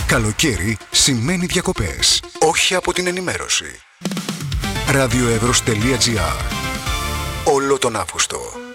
Καλοκαίρι σημαίνει διακοπές, όχι από την ενημέρωση. radioevros.gr. Όλο τον Αύγουστο.